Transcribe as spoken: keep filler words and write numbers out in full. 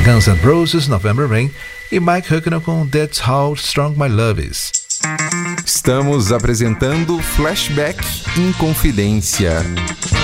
Guns N' Roses, November Rain, e Mike Hucknall com That's How Strong My Love Is. Estamos apresentando Flashback Inconfidência.